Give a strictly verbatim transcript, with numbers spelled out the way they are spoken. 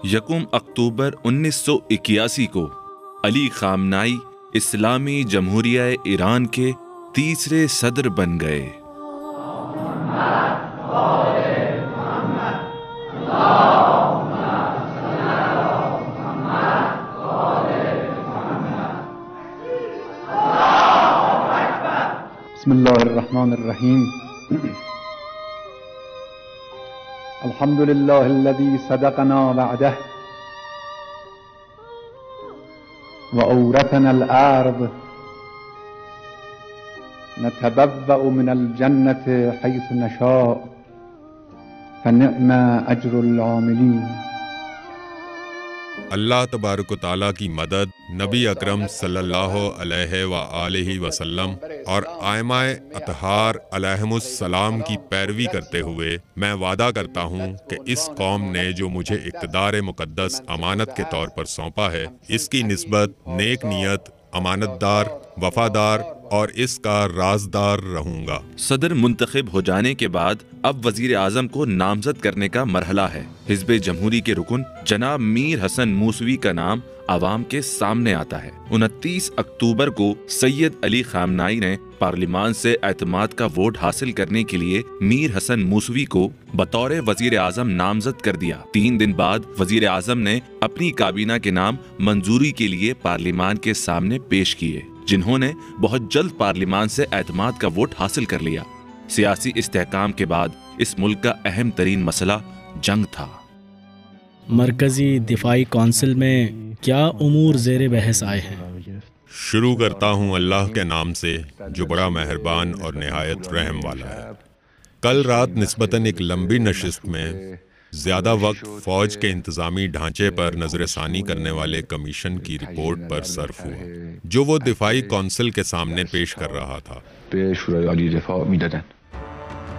یکم اکتوبر انیس سو اکیاسی کو علی خامنائی اسلامی جمہوریہ ایران کے تیسرے صدر بن گئے۔ بسم اللہ الرحمن الرحیم۔ الحمد للہ الذی صدقنا وعدہ وأورثنا الأرض نتبوأ من الجنة حيث نشاء فنعم أجر العاملين۔ اللہ تبارک و تعالیٰ کی مدد، نبی اکرم صلی اللہ علیہ وآلہ وسلم اور ائمہ اطہار علیہم السلام کی پیروی کرتے ہوئے میں وعدہ کرتا ہوں کہ اس قوم نے جو مجھے اقتدار مقدس امانت کے طور پر سونپا ہے، اس کی نسبت نیک نیت، امانت دار، وفادار اور اس کا رازدار رہوں گا۔ صدر منتخب ہو جانے کے بعد اب وزیر اعظم کو نامزد کرنے کا مرحلہ ہے۔ حزب جمہوری کے رکن جناب میر حسن موسوی کا نام عوام کے سامنے آتا ہے۔ انتیس اکتوبر کو سید علی خامنائی نے پارلیمان سے اعتماد کا ووٹ حاصل کرنے کے لیے میر حسن موسوی کو بطور وزیر اعظم نامزد کر دیا۔ تین دن بعد وزیر اعظم نے اپنی کابینہ کے نام منظوری کے لیے پارلیمان کے سامنے پیش کیے، جنہوں نے بہت جلد پارلیمان سے اعتماد کا ووٹ حاصل کر لیا۔ سیاسی استحکام کے بعد اس ملک کا اہم ترین مسئلہ جنگ تھا۔ مرکزی دفاعی کونسل میں کیا امور زیر بحث آئے ہیں؟ شروع کرتا ہوں اللہ کے نام سے جو بڑا مہربان اور نہایت رحم والا ہے۔ کل رات نسبتاً ایک لمبی نشست میں زیادہ وقت فوج کے انتظامی ڈھانچے پر نظر ثانی کرنے والے کمیشن کی رپورٹ پر صرف ہوا جو وہ دفاعی کونسل کے سامنے پیش کر رہا تھا۔ به شورای عالی دفاع میدادن